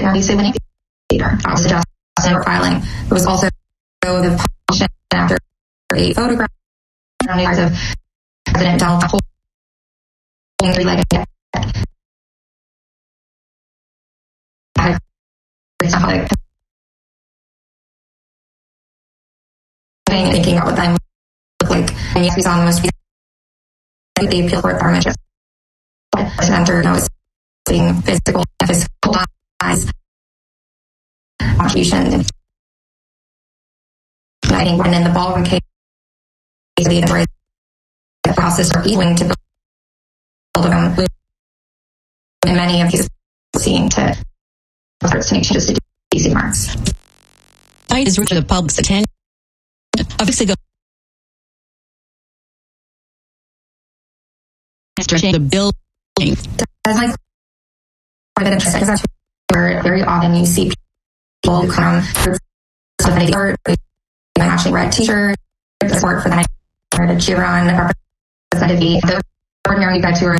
at Northeast Winning Theater. That was just filing. It was also the publication after a photograph of President Donald Trump holding three-legged thinking about what that look like. And yes, we saw in the most recent the appeal court government just to enter being physical ties, contribution, and I think when in the ballroom case, the process are willing to build them, and many of these seeing to start to make changes to DC marks. Fight is rooted to the public's attention. A week ago, the building. As like where very often you see people come from actually red t-shirt, support for the night to cheer on representative. The ordinary guy tour.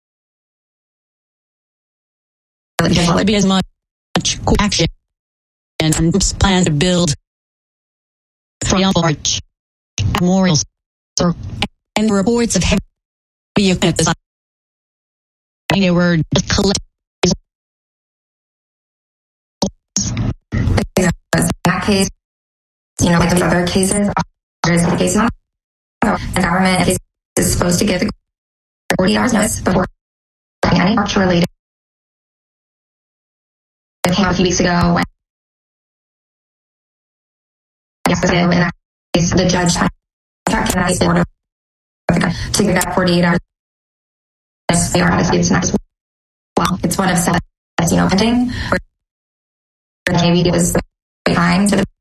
There'll be as much action and groups plan to build triumphal arch memorials and reports of heavy units. They were just collected. In that case, like those other cases, there's a case now. The government is supposed to give 40 hours notice before any march related. It came out a few weeks ago when in that case, the judge had order to give that 48 hours. They are it's not as well. It's one of seven that's pending. Where maybe it was behind to the